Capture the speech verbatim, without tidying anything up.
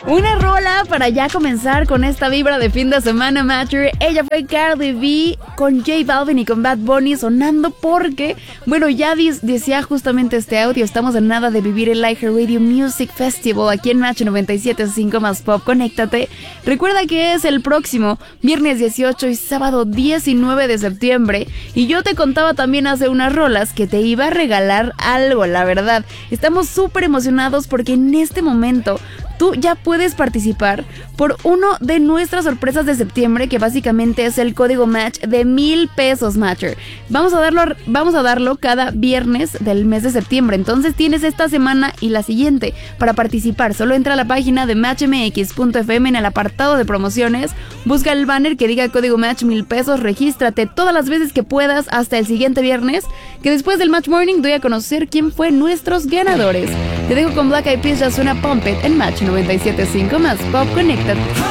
Una rola para ya comenzar con esta vibra de fin de semana, Matcher. Ella fue Cardi B con J Balvin y con Bad Bunny sonando porque, bueno, ya decía justamente este audio, estamos en nada de vivir el iHeartRadio Music Festival aquí en Match noventa y siete punto cinco más Pop. Conéctate. Recuerda que es el próximo viernes dieciocho y sábado diecinueve de septiembre. Y yo te contaba también hace unas rolas que te iba a regalar algo, la verdad. Estamos súper emocionados porque en este momento tú ya puedes participar por uno de nuestras sorpresas de septiembre, que básicamente es el código Match de mil pesos, Matcher. Vamos a darlo, vamos a darlo cada viernes del mes de septiembre. Entonces tienes esta semana y la siguiente para participar. Solo entra a la página de match m x punto f m en el apartado de promociones, busca el banner que diga código Match mil pesos, regístrate todas las veces que puedas hasta el siguiente viernes, que después del Match Morning doy a conocer quién fue nuestros ganadores. Te dejo con Black Eyed Peas, ya suena Pump It en Match noventa y siete punto cinco más Pop. Conéctate.